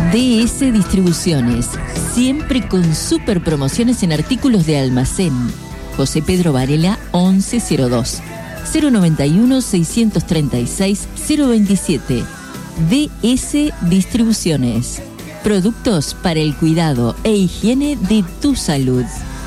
DS Distribuciones, siempre con super promociones en artículos de almacén. José Pedro Varela 1102, 091-636-027. DS Distribuciones, productos para el cuidado e higiene de tu salud.